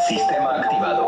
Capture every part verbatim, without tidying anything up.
Sistema activado.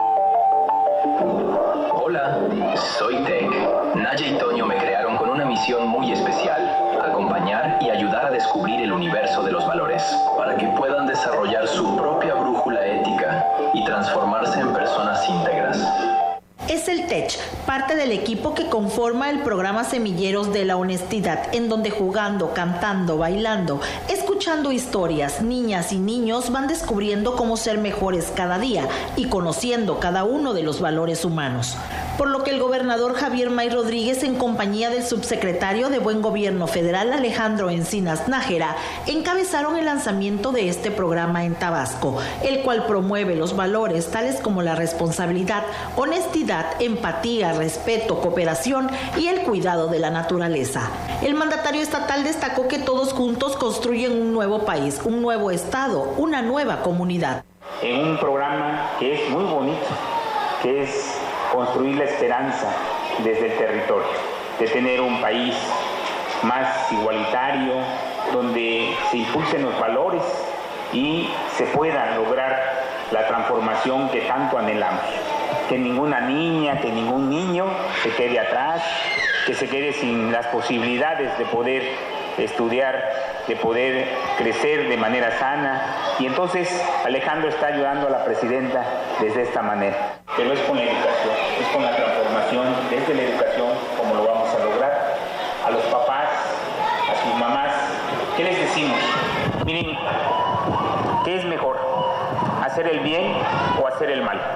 Hola, soy Tech. Naya y Toño me crearon con una misión muy especial: acompañar y ayudar a descubrir el universo de los valores, para que puedan desarrollar su propia brújula ética y transformarse en personas íntegras. Es el Tech, parte del equipo que conforma el programa Semilleros de la Honestidad, en donde jugando, cantando, bailando, escuchando historias, niñas y niños van descubriendo cómo ser mejores cada día y conociendo cada uno de los valores humanos. Por lo que el gobernador Javier May Rodríguez, en compañía del subsecretario de Buen Gobierno Federal Alejandro Encinas Nájera, encabezaron el lanzamiento de este programa en Tabasco, el cual promueve los valores tales como la responsabilidad, honestidad, empatía, respeto, cooperación y el cuidado de la naturaleza. El mandatario estatal destacó que todos juntos construyen un nuevo país, un nuevo estado, una nueva comunidad. En un programa que es muy bonito, que es construir la esperanza desde el territorio, de tener un país más igualitario, donde se impulsen los valores y se pueda lograr la transformación que tanto anhelamos. Que ninguna niña, que ningún niño se quede atrás, que se quede sin las posibilidades de poder estudiar, de poder crecer de manera sana. Y entonces Alejandro está ayudando a la presidenta desde esta manera. Pero es con la educación, es con la transformación desde la educación como lo vamos a lograr. A los papás, a sus mamás, ¿qué les decimos? Miren, ¿qué es mejor? ¿Hacer el bien o hacer el mal?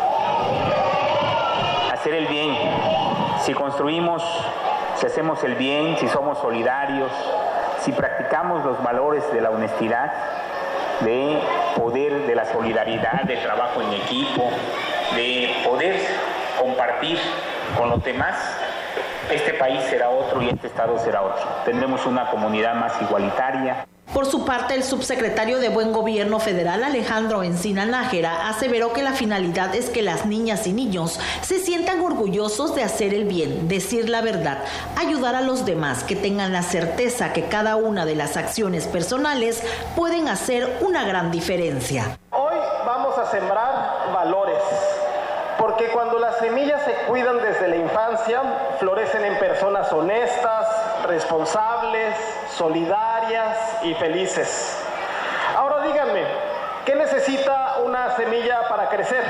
Hacer el bien. Si construimos, si hacemos el bien, si somos solidarios, si practicamos los valores de la honestidad, de poder, de la solidaridad, del trabajo en equipo, de poder compartir con los demás, este país será otro y este estado será otro. Tendremos una comunidad más igualitaria. Por su parte, el subsecretario de Buen Gobierno Federal, Alejandro Encinas Nájera, aseveró que la finalidad es que las niñas y niños se sientan orgullosos de hacer el bien, decir la verdad, ayudar a los demás, que tengan la certeza que cada una de las acciones personales pueden hacer una gran diferencia. Hoy vamos a sembrar valores, porque cuando las semillas se cuidan desde la infancia, florecen en personas honestas, responsables, solidarias y felices. Ahora díganme, ¿qué necesita una semilla para crecer?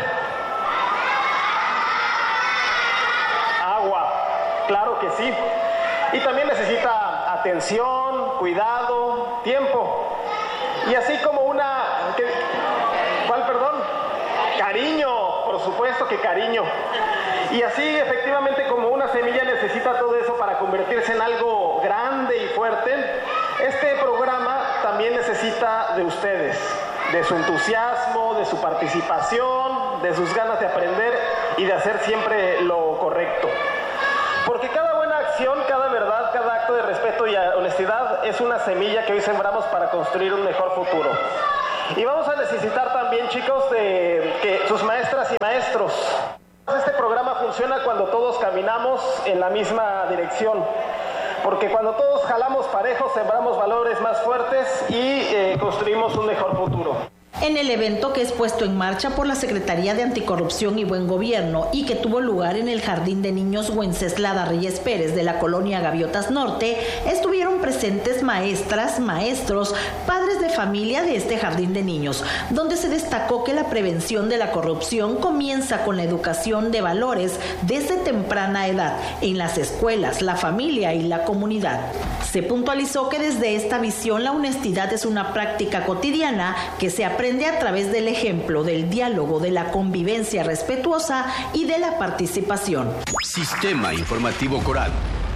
Agua, claro que sí. Y también necesita atención, cuidado, tiempo. Y así como una... ¿qué? ¿Cuál, perdón? Cariño, por supuesto que cariño. Y así, efectivamente, como una semilla necesita todo eso para convertirse en algo grande y fuerte, este programa también necesita de ustedes, de su entusiasmo, de su participación, de sus ganas de aprender y de hacer siempre lo correcto. Porque cada buena acción, cada verdad, cada acto de respeto y honestidad es una semilla que hoy sembramos para construir un mejor futuro. Y vamos a necesitar también, chicos, de que sus maestras y maestros. Este programa funciona cuando todos caminamos en la misma dirección, porque cuando todos jalamos parejos, sembramos valores más fuertes y eh, construimos un mejor futuro. En el evento, que es puesto en marcha por la Secretaría de Anticorrupción y Buen Gobierno y que tuvo lugar en el Jardín de Niños Wenceslada Reyes Pérez de la colonia Gaviotas Norte, estuvieron presentes maestras, maestros, padres de familia de este Jardín de Niños, donde se destacó que la prevención de la corrupción comienza con la educación de valores desde temprana edad en las escuelas, la familia y la comunidad. Se puntualizó que desde esta visión la honestidad es una práctica cotidiana que se aprende a través del ejemplo, del diálogo, de la convivencia respetuosa y de la participación. Sistema Informativo Coral.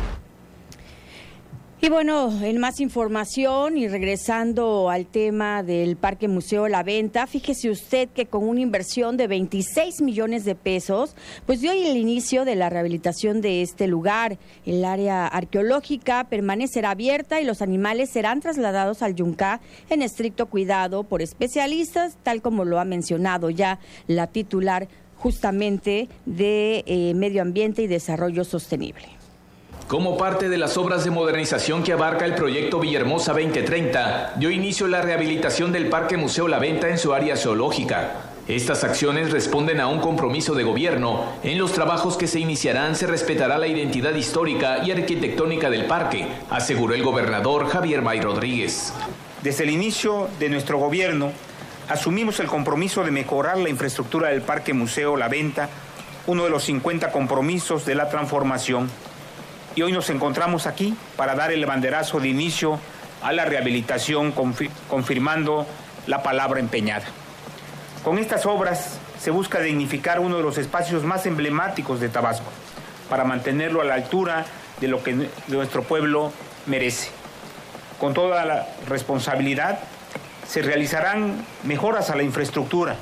Y bueno, en más información y regresando al tema del Parque Museo La Venta, fíjese usted que con una inversión de veintiséis millones de pesos, pues dio el inicio de la rehabilitación de este lugar. El área arqueológica permanecerá abierta y los animales serán trasladados al Yunca en estricto cuidado por especialistas, tal como lo ha mencionado ya la titular justamente de eh, Medio Ambiente y Desarrollo Sostenible. Como parte de las obras de modernización que abarca el proyecto Villahermosa veinte treinta, dio inicio la rehabilitación del Parque Museo La Venta en su área zoológica. Estas acciones responden a un compromiso de gobierno. En los trabajos que se iniciarán se respetará la identidad histórica y arquitectónica del parque, aseguró el gobernador Javier May Rodríguez. Desde el inicio de nuestro gobierno, asumimos el compromiso de mejorar la infraestructura del Parque Museo La Venta, uno de los cincuenta compromisos de la transformación. Y hoy nos encontramos aquí para dar el banderazo de inicio a la rehabilitación, confir- confirmando la palabra empeñada. Con estas obras se busca dignificar uno de los espacios más emblemáticos de Tabasco, para mantenerlo a la altura de lo que nuestro pueblo merece. Con toda la responsabilidad, se realizarán mejoras a la infraestructura,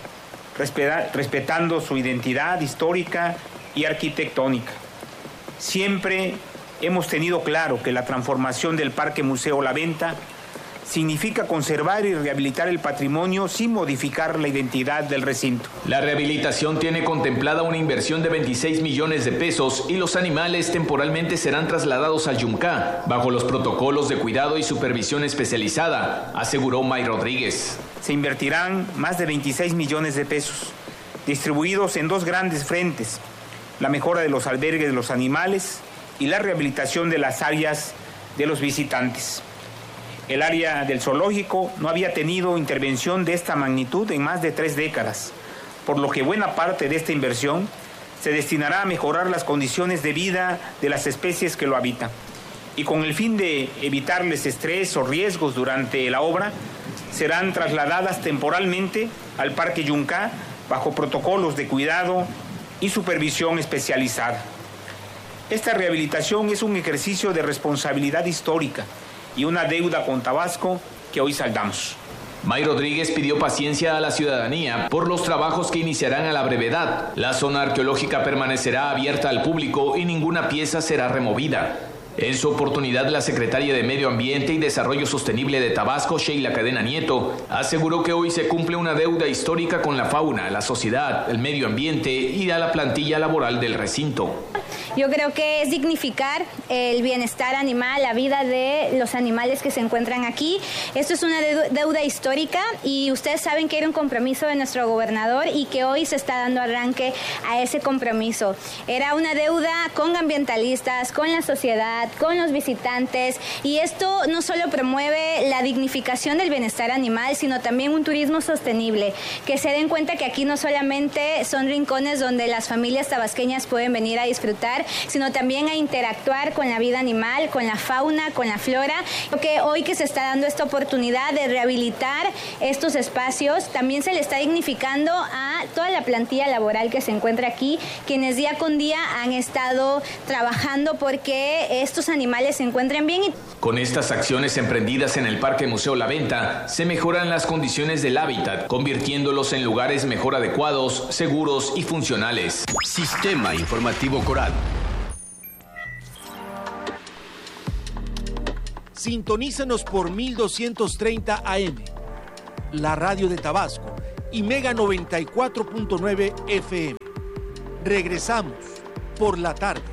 respetando su identidad histórica y arquitectónica. Siempre hemos tenido claro que la transformación del Parque Museo La Venta significa conservar y rehabilitar el patrimonio sin modificar la identidad del recinto. La rehabilitación tiene contemplada una inversión de veintiséis millones de pesos y los animales temporalmente serán trasladados al Yumcá bajo los protocolos de cuidado y supervisión especializada, aseguró May Rodríguez. Se invertirán más de veintiséis millones de pesos, distribuidos en dos grandes frentes: la mejora de los albergues de los animales y la rehabilitación de las áreas de los visitantes. El área del zoológico no había tenido intervención de esta magnitud en más de tres décadas, por lo que buena parte de esta inversión se destinará a mejorar las condiciones de vida de las especies que lo habitan. Y con el fin de evitarles estrés o riesgos durante la obra, serán trasladadas temporalmente al Parque Yumcá bajo protocolos de cuidado y supervisión especializada. Esta rehabilitación es un ejercicio de responsabilidad histórica y una deuda con Tabasco que hoy saldamos. May Rodríguez pidió paciencia a la ciudadanía por los trabajos que iniciarán a la brevedad. La zona arqueológica permanecerá abierta al público y ninguna pieza será removida. En su oportunidad, la secretaria de Medio Ambiente y Desarrollo Sostenible de Tabasco, Sheila Cadena Nieto, aseguró que hoy se cumple una deuda histórica con la fauna, la sociedad, el medio ambiente y a la plantilla laboral del recinto. Yo creo que es dignificar el bienestar animal, la vida de los animales que se encuentran aquí. Esto es una deuda histórica y ustedes saben que era un compromiso de nuestro gobernador y que hoy se está dando arranque a ese compromiso. Era una deuda con ambientalistas, con la sociedad, con los visitantes, y esto no solo promueve la dignificación del bienestar animal, sino también un turismo sostenible, que se den cuenta que aquí no solamente son rincones donde las familias tabasqueñas pueden venir a disfrutar, sino también a interactuar con la vida animal, con la fauna, con la flora. Porque hoy que se está dando esta oportunidad de rehabilitar estos espacios, también se le está dignificando a toda la plantilla laboral que se encuentra aquí, quienes día con día han estado trabajando porque estos animales se encuentren bien. Con estas acciones emprendidas en el Parque Museo La Venta, se mejoran las condiciones del hábitat, convirtiéndolos en lugares mejor adecuados, seguros y funcionales. Sistema Informativo Coral. Sintonízanos por mil doscientos treinta A M, la radio de Tabasco, y Mega noventa y cuatro punto nueve F M. Regresamos por la tarde.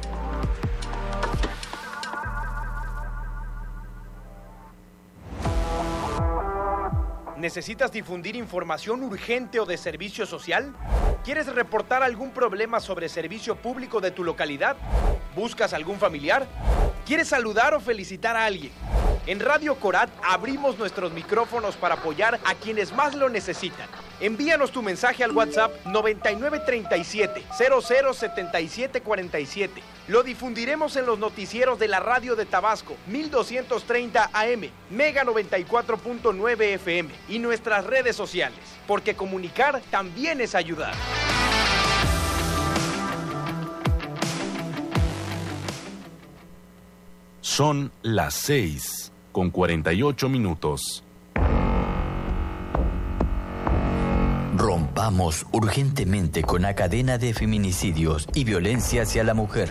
¿Necesitas difundir información urgente o de servicio social? ¿Quieres reportar algún problema sobre servicio público de tu localidad? ¿Buscas algún familiar? ¿Quieres saludar o felicitar a alguien? En Radio Corat abrimos nuestros micrófonos para apoyar a quienes más lo necesitan. Envíanos tu mensaje al WhatsApp noventa y nueve treinta y siete, cero cero setenta y siete cuarenta y siete. Lo difundiremos en los noticieros de la radio de Tabasco, mil doscientos treinta A M, Mega noventa y cuatro punto nueve F M y nuestras redes sociales, porque comunicar también es ayudar. Son las seis con cuarenta y ocho minutos. Rompamos urgentemente con la cadena de feminicidios y violencia hacia la mujer.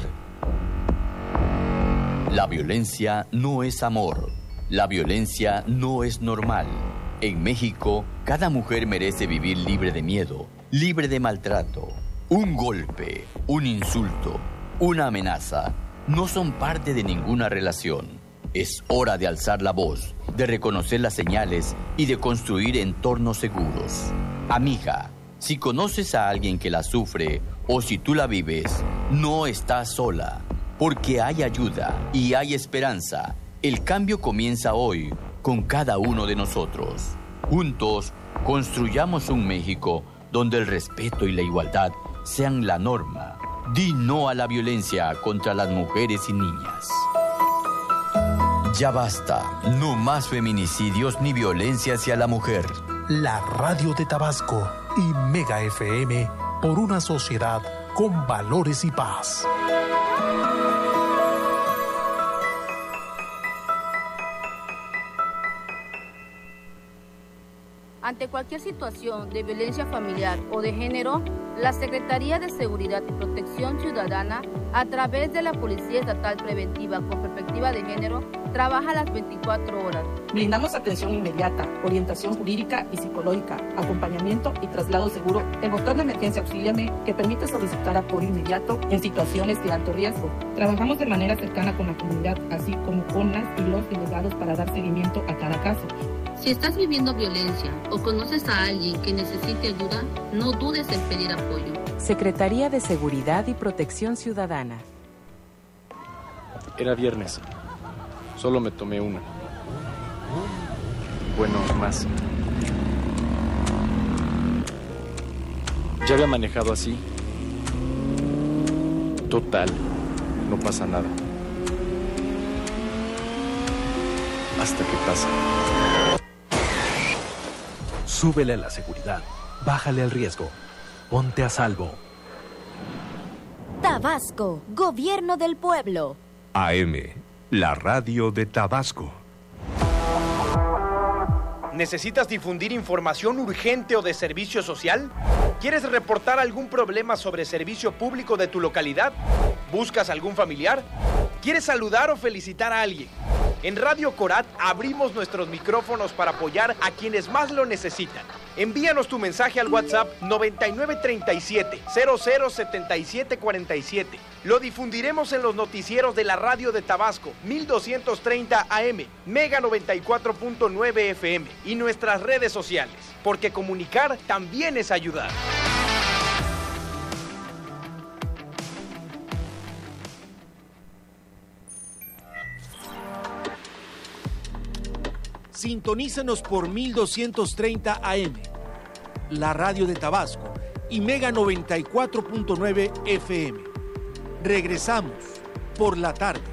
La violencia no es amor. La violencia no es normal. En México, cada mujer merece vivir libre de miedo, libre de maltrato. Un golpe, un insulto, una amenaza no son parte de ninguna relación. Es hora de alzar la voz, de reconocer las señales y de construir entornos seguros. Amiga, Si conoces a alguien que la sufre o si tú la vives, no estás sola, porque hay ayuda y hay esperanza. El cambio comienza hoy con cada uno de nosotros. Juntos, construyamos un México donde el respeto y la igualdad sean la norma. Di no a la violencia contra las mujeres y niñas. Ya basta, no más feminicidios ni violencia hacia la mujer. La Radio de Tabasco y Mega F M por una sociedad con valores y paz. Ante cualquier situación de violencia familiar o de género, la Secretaría de Seguridad y Protección Ciudadana, a través de la Policía Estatal Preventiva con Perspectiva de Género, trabaja las veinticuatro horas. Brindamos atención inmediata, orientación jurídica y psicológica, acompañamiento y traslado seguro. El botón de emergencia Auxíliame, que permite solicitar apoyo inmediato en situaciones de alto riesgo. Trabajamos de manera cercana con la comunidad, así como con las y los delegados para dar seguimiento a cada caso. Si estás viviendo violencia o conoces a alguien que necesite ayuda, no dudes en pedir apoyo. Secretaría de Seguridad y Protección Ciudadana. Era viernes. Solo me tomé una. Bueno, más. Ya había manejado así. Total, no pasa nada. Hasta que pasa. Súbele a la seguridad, bájale al riesgo, ponte a salvo. Tabasco, Gobierno del Pueblo. A M, la radio de Tabasco. ¿Necesitas difundir información urgente o de servicio social? ¿Quieres reportar algún problema sobre servicio público de tu localidad? ¿Buscas algún familiar? ¿Quieres saludar o felicitar a alguien? En Radio Corat abrimos nuestros micrófonos para apoyar a quienes más lo necesitan. Envíanos tu mensaje al WhatsApp noventa y nueve treinta y siete, cero cero setenta y siete cuarenta y siete. Lo difundiremos en los noticieros de la Radio de Tabasco, mil doscientos treinta A M, Mega noventa y cuatro punto nueve F M y nuestras redes sociales, porque comunicar también es ayudar. Sintonízanos por mil doscientos treinta A M, la Radio de Tabasco y Mega noventa y cuatro punto nueve F M. Regresamos por la tarde.